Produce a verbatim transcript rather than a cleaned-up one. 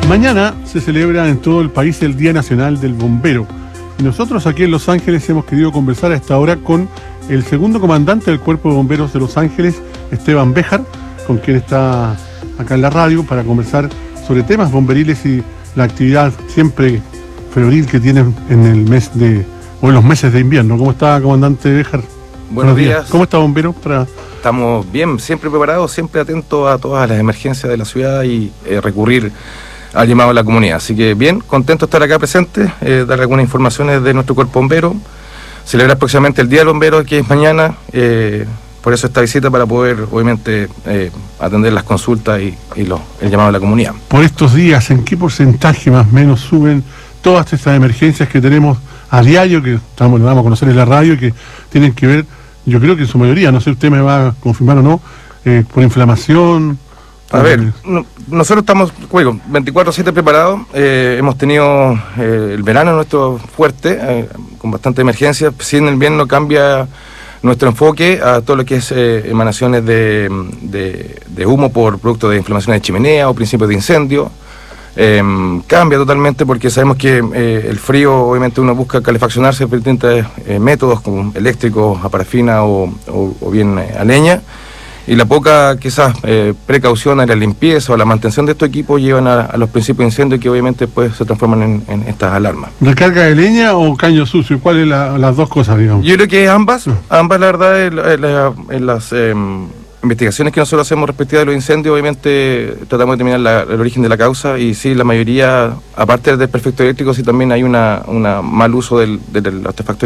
Mañana se celebra en todo el país el Día Nacional del Bombero. Y nosotros aquí en Los Ángeles hemos querido conversar a esta hora con el segundo comandante del Cuerpo de Bomberos de Los Ángeles, Esteban Béjar, con quien está acá en la radio para conversar sobre temas bomberiles y la actividad siempre febril que tienen en el mes de, o en los meses de invierno. ¿Cómo está, comandante Béjar? Buenos, Buenos días. días. ¿Cómo está, bombero? Para... Estamos bien, siempre preparados, siempre atentos a todas las emergencias de la ciudad y eh, recurrir al llamado de la comunidad. Así que bien, contento de estar acá presente, eh, dar algunas informaciones de nuestro cuerpo bombero, celebrar próximamente el Día del Bombero, que es mañana, eh, por eso esta visita para poder, obviamente, eh, atender las consultas y, y lo, el llamado de la comunidad. Por estos días, ¿en qué porcentaje más o menos suben todas estas emergencias que tenemos a diario, que estamos, damos a conocer en la radio, y que tienen que ver, yo creo que en su mayoría, no sé, usted me va a confirmar o no, eh, por inflamación? A ver, no, nosotros estamos, bueno, veinticuatro siete preparados, eh, hemos tenido eh, el verano nuestro fuerte, eh, con bastante emergencia. Si en el invierno cambia nuestro enfoque a todo lo que es eh, emanaciones de, de, de humo por producto de inflamaciones de chimenea o principios de incendio, eh, cambia totalmente porque sabemos que eh, el frío, obviamente uno busca calefaccionarse por distintos eh, métodos como eléctricos, a parafina o, o, o bien eh, a leña. Y la poca, quizás, eh, precaución a la limpieza o a la mantención de estos equipos llevan a, a los principios de incendio que obviamente pues, se transforman en, en estas alarmas. ¿Recarga de leña o caño sucio? ¿Cuáles son las dos cosas, digamos? Yo creo que ambas, ambas la verdad, en, en, la, en las eh, investigaciones que nosotros hacemos respectivas de los incendios, obviamente tratamos de determinar la, el origen de la causa y sí, la mayoría, aparte del desperfecto eléctrico, sí también hay una, una mal uso del, del artefacto